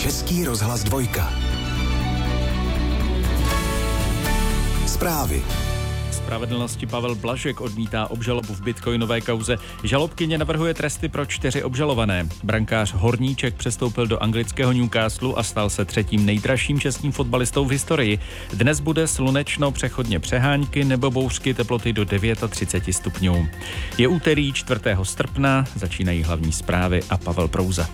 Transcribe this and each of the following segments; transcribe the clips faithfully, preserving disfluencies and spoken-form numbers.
Český rozhlas dvojka. Zprávy. Spravedlnosti Pavel Blažek odmítá obžalobu v bitcoinové kauze. Žalobkyně navrhuje tresty pro čtyři obžalované. Brankář Horníček přestoupil do anglického Newcastlu a stal se třetím nejdražším českým fotbalistou v historii. Dnes bude slunečno, přechodně přehánky nebo bouřky, teploty do třicet devět stupňů. Je úterý čtvrtého srpna, začínají hlavní zprávy a Pavel Prouza.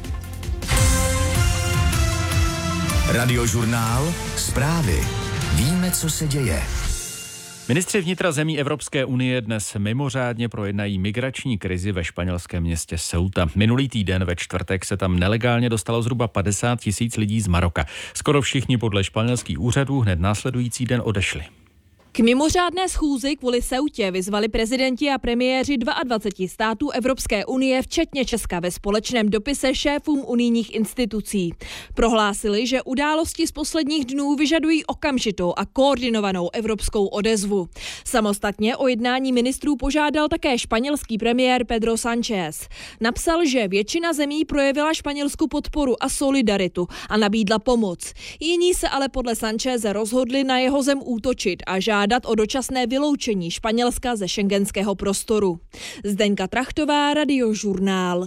Radiožurnál. Zprávy. Víme, co se děje. Ministři vnitra zemí Evropské unie dnes mimořádně projednají migrační krizi ve španělském městě Ceuta. Minulý týden ve čtvrtek se tam nelegálně dostalo zhruba padesát tisíc lidí z Maroka. Skoro všichni podle španělských úřadů hned následující den odešli. K mimořádné schůzi kvůli Ceutě vyzvali prezidenti a premiéři dvaceti dvou států Evropské unie, včetně Česka, ve společném dopise šéfům unijních institucí. Prohlásili, že události z posledních dnů vyžadují okamžitou a koordinovanou evropskou odezvu. Samostatně o jednání ministrů požádal také španělský premiér Pedro Sánchez. Napsal, že většina zemí projevila Španělsku podporu a solidaritu a nabídla pomoc. Jiní se ale podle Sancheze rozhodli na jeho zem útočit a žádat o dočasné vyloučení Španělska ze schengenského prostoru. Zdeňka Trachtová, Radiožurnál.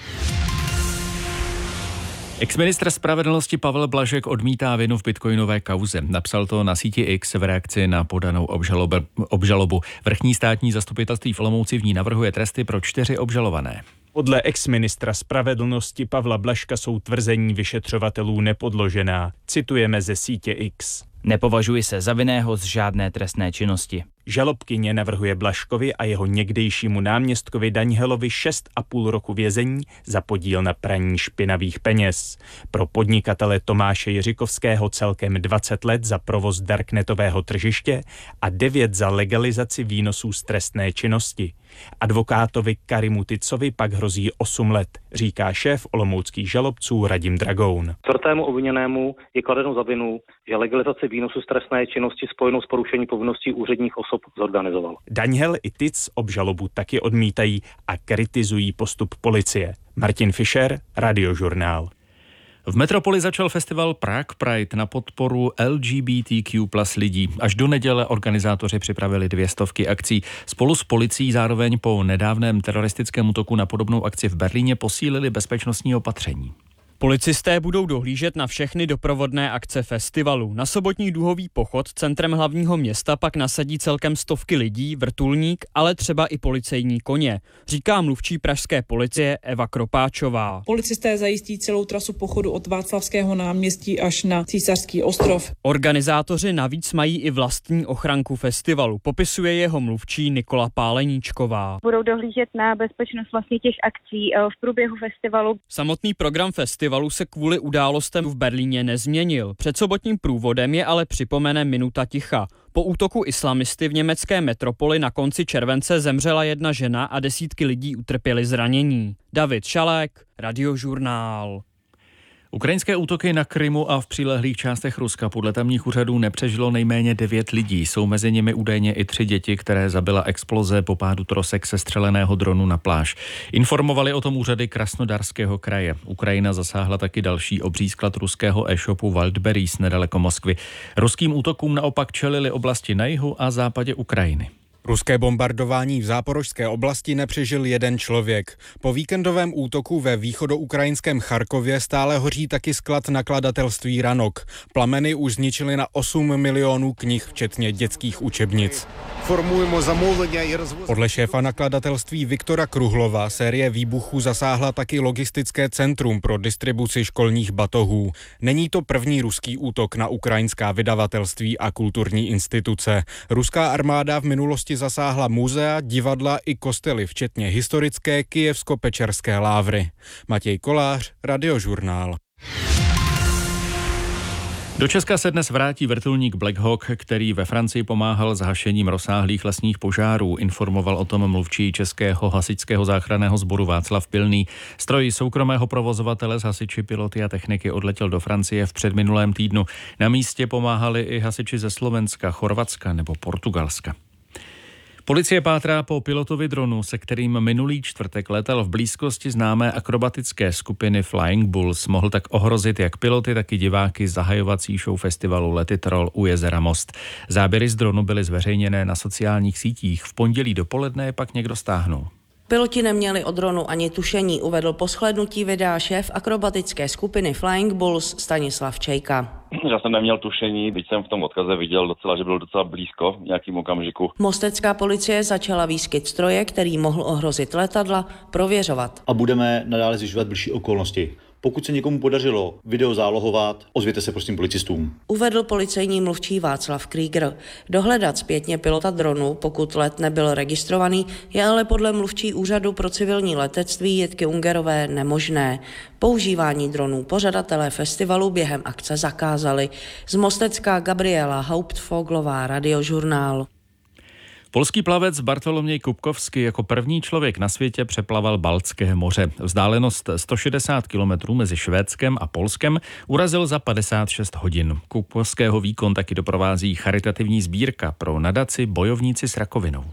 Exministr spravedlnosti Pavel Blažek odmítá vinu v bitcoinové kauze. Napsal to na síti X v reakci na podanou obžalobu. obžalobu. Vrchní státní zastupitelství v Olomouci v ní navrhuje tresty pro čtyři obžalované. Podle exministra spravedlnosti Pavla Blažka jsou tvrzení vyšetřovatelů nepodložená. Citujeme ze sítě X. Nepovažuji se za vinného z žádné trestné činnosti. Žalobkyně navrhuje Blažkovi a jeho někdejšímu náměstkovi Danielovi šest a půl roku vězení za podíl na praní špinavých peněz. Pro podnikatele Tomáše Jiřikovského celkem dvacet let za provoz darknetového tržiště a devět za legalizaci výnosů z trestné činnosti. Advokátovi Karimu Ticovi pak hrozí osm let, říká šéf olomouckých žalobců Radim Dragoun. Čtvrtému obviněnému je kladeno za vinu, že legalizaci výnosu z trestné činnosti spojenou s porušením povinností úředních osob zorganizoval. Daniel i Tic obžalobu taky odmítají a kritizují postup policie. Martin Fischer, Radiožurnál. V metropoli začal festival Prague Pride na podporu L G B T Q plus lidí. Až do neděle organizátoři připravili dvě stovky akcí. Spolu s policií zároveň po nedávném teroristickém útoku na podobnou akci v Berlíně posílili bezpečnostní opatření. Policisté budou dohlížet na všechny doprovodné akce festivalu. Na sobotní duhový pochod centrem hlavního města pak nasadí celkem stovky lidí, vrtulník, ale třeba i policejní koně, říká mluvčí pražské policie Eva Kropáčová. Policisté zajistí celou trasu pochodu od Václavského náměstí až na Císařský ostrov. Organizátoři navíc mají i vlastní ochranku festivalu, popisuje jeho mluvčí Nikola Páleníčková. Budou dohlížet na bezpečnost vlastně těch akcí v průběhu festivalu. Samotný program festivalu se kvůli událostem v Berlíně nezměnil. Před sobotním průvodem je ale připomene minuta ticha. Po útoku islamisty v německé metropoli na konci července zemřela jedna žena a desítky lidí utrpěly zranění. David Šalek, Radiožurnál. Ukrajinské útoky na Krymu a v přilehlých částech Ruska podle tamních úřadů nepřežilo nejméně devět lidí. Jsou mezi nimi údajně i tři děti, které zabila exploze po pádu trosek sestřeleného dronu na pláž. Informovali o tom úřady Krasnodarského kraje. Ukrajina zasáhla taky další obří sklad ruského e-shopu Wildberries nedaleko Moskvy. Ruským útokům naopak čelily oblasti na jihu a západě Ukrajiny. Ruské bombardování v záporožské oblasti nepřežil jeden člověk. Po víkendovém útoku ve východoukrajinském Charkově stále hoří taky sklad nakladatelství Ranok. Plameny už zničily na osm milionů knih, včetně dětských učebnic. Podle šéfa nakladatelství Viktora Kruhlova série výbuchů zasáhla taky logistické centrum pro distribuci školních batohů. Není to první ruský útok na ukrajinská vydavatelství a kulturní instituce. Ruská armáda v minulosti zasáhla muzea, divadla i kostely, včetně historické Kyjevsko-Pečerské lávry. Matěj Kolář, Radiožurnál. Do Česka se dnes vrátí vrtulník Black Hawk, který ve Francii pomáhal s hašením rozsáhlých lesních požárů. Informoval o tom mluvčí Českého hasičského záchranného sboru Václav Pilný. Stroj soukromého provozovatele s hasiči, piloty a techniky odletěl do Francie v předminulém týdnu. Na místě pomáhali i hasiči ze Slovenska, Chorvatska nebo Portugalska. Policie pátrá po pilotovi dronu, se kterým minulý čtvrtek letal v blízkosti známé akrobatické skupiny Flying Bulls. Mohl tak ohrozit jak piloty, tak i diváky zahajovací show festivalu Let It Roll u jezera Most. Záběry z dronu byly zveřejněné na sociálních sítích. V pondělí dopoledne je pak někdo stáhnul. Piloti neměli o dronu ani tušení, uvedl po shlédnutí videa šéf akrobatické skupiny Flying Bulls Stanislav Čejka. Já jsem neměl tušení, byť jsem v tom odkaze viděl docela, že byl docela blízko v nějakým okamžiku. Mostecká policie začala výskyt stroje, který mohl ohrozit letadla, prověřovat. A budeme nadále zjišťovat bližší okolnosti. Pokud se někomu podařilo video zálohovat, ozvěte se prosím policistům. Uvedl policejní mluvčí Václav Krieger. Dohledat zpětně pilota dronu, pokud let nebyl registrovaný, je ale podle mluvčí úřadu pro civilní letectví Jitky Ungerové nemožné. Používání dronů pořadatelé festivalu během akce zakázali. Z Mostecka Gabriela Hauptfoglová, Radiožurnál. Polský plavec Bartoloměj Kupkovský jako první člověk na světě přeplaval Baltské moře. Vzdálenost sto šedesát kilometrů mezi Švédskem a Polskem urazil za padesát šest hodin. Kupkovského výkon taky doprovází charitativní sbírka pro nadaci Bojovníci s rakovinou.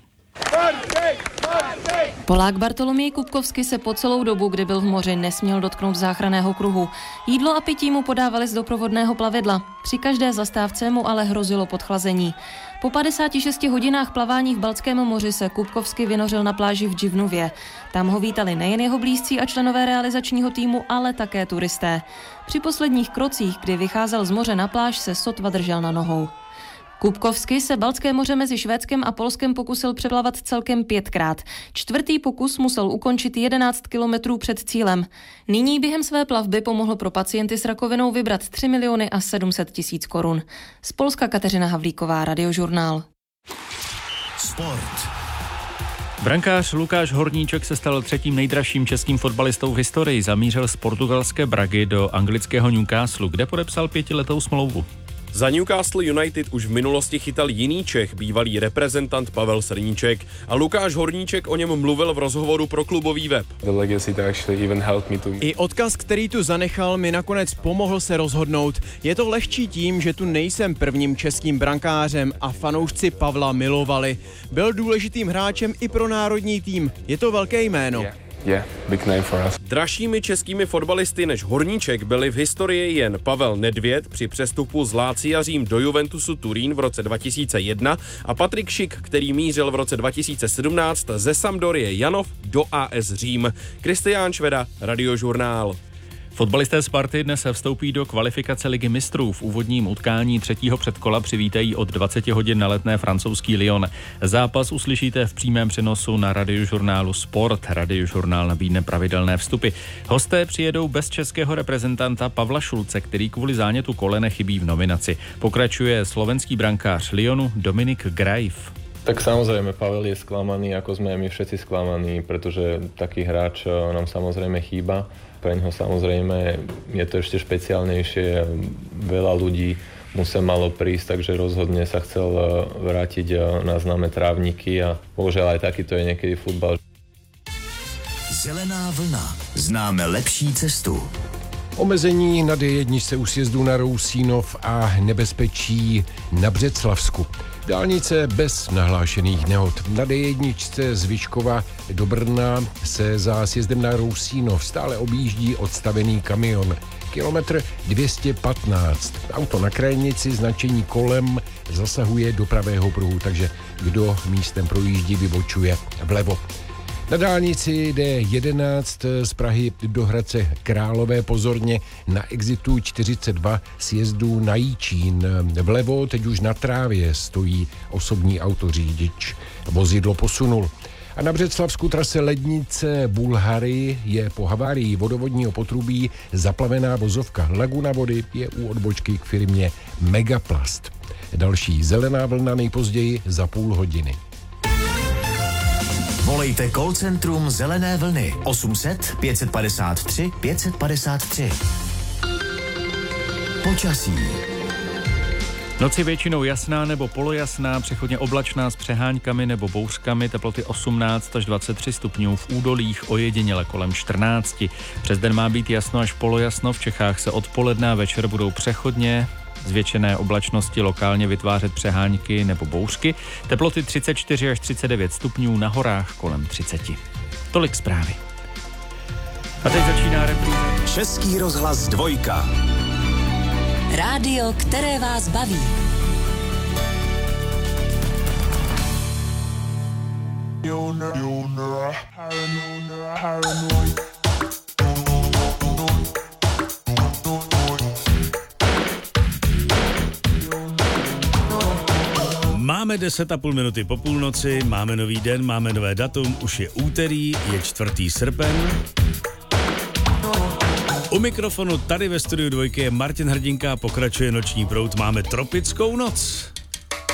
Polák Bartoloměj Kupkovský se po celou dobu, kdy byl v moři, nesměl dotknout záchranného kruhu. Jídlo a pití mu podávali z doprovodného plavidla. Při každé zastávce mu ale hrozilo podchlazení. Po padesáti šesti hodinách plavání v Baltském moři se Kupkovský vynořil na pláži v Dživnuvě. Tam ho vítali nejen jeho blízcí a členové realizačního týmu, ale také turisté. Při posledních krocích, kdy vycházel z moře na pláž, se sotva držel na nohou. Kupkovský se Baltské moře mezi Švédskem a Polskem pokusil přeplavat celkem pětkrát. Čtvrtý pokus musel ukončit jedenáct kilometrů před cílem. Nyní během své plavby pomohl pro pacienty s rakovinou vybrat tři miliony a sedm set tisíc korun. Z Polska Kateřina Havlíková, Radiožurnál. Sport. Brankář Lukáš Horníček se stal třetím nejdražším českým fotbalistou v historii. Zamířil z portugalské Bragy do anglického Newcastle, kde podepsal pětiletou smlouvu. Za Newcastle United už v minulosti chytal jiný Čech, bývalý reprezentant Pavel Srníček, a Lukáš Horníček o něm mluvil v rozhovoru pro klubový web. I odkaz, který tu zanechal, mi nakonec pomohl se rozhodnout. Je to lehčí tím, že tu nejsem prvním českým brankářem a fanoušci Pavla milovali. Byl důležitým hráčem i pro národní tým. Je to velké jméno. Yeah. Yeah, big name for us. Dražšími českými fotbalisty než Horníček byli v historii jen Pavel Nedvěd při přestupu z Lácia Řím do Juventusu Turín v roce dva tisíce jedna a Patrik Šik, který mířil v roce dva tisíce sedmnáct ze Sampdorie Janov do A S Řím. Kristián Šveda, Radiožurnál. Fotbalisté Sparty dnes vstoupí do kvalifikace Ligy mistrů. V úvodním utkání třetího předkola přivítají od dvacet hodin na Letné francouzský Lyon. Zápas uslyšíte v přímém přenosu na Radiožurnálu Sport. Radiožurnál nabídne pravidelné vstupy. Hosté přijedou bez českého reprezentanta Pavla Šulce, který kvůli zánětu kolene chybí v nominaci. Pokračuje slovenský brankář Lyonu Dominik Grajf. Tak samozrejme, Pavel je sklamaný, ako sme my všetci sklamaní, pretože taký hráč nám samozrejme chýba. Pre ňoho samozrejme je to ešte špeciálnejšie, veľa ľudí mu sa malo prísť, takže rozhodne sa chcel vrátiť na známe trávniky a bohužiaľ aj takýto je niekedy futbal. Zelená vlna. Známe lepší cestu. Omezení na D jedna u sjezdu na Rousínov a nebezpečí na Břeclavsku. Dálnice bez nahlášených nehod. Na D jedna z Vyškova do Brna se za sjezdem na Rousínov stále objíždí odstavený kamion. Kilometr dvě stě patnáct. Auto na krajnici, značení kolem, zasahuje do pravého pruhu, takže kdo místem projíždí, vybočuje vlevo. Na dálnici D jedenáct z Prahy do Hradce Králové pozorně na exitu čtyřicet dva sjezdu na Jičín. Vlevo teď už na trávě stojí osobní autořidič. Vozidlo posunul. A na Břeclavsku trase Lednice Bulhary je po havárii vodovodního potrubí zaplavená vozovka. Laguna vody je u odbočky k firmě Megaplast. Další zelená vlna nejpozději za půl hodiny. Volejte call centrum Zelené vlny osm set pět padesát tři pět padesát tři. Počasí. Noc je většinou jasná nebo polojasná, přechodně oblačná s přeháňkami nebo bouřkami, teploty osmnáct až dvacet tři stupňů, v údolích ojediněle kolem čtrnáct. Přes den má být jasno až polojasno, v Čechách se odpoledne a večer budou přechodně Zvětšené oblačnosti lokálně vytvářet přehánky nebo bouřky. Teploty třicet čtyři až třicet devět stupňů, na horách kolem třicet. Tolik zprávy. A teď začíná repríza. Český rozhlas dvojka. Rádio, které vás baví. Máme deset a půl minuty po půlnoci, máme nový den, máme nové datum, už je úterý, je čtvrtý srpen. U mikrofonu tady ve studiu dvojky je Martin Hrdinka, pokračuje Noční proud, máme tropickou noc.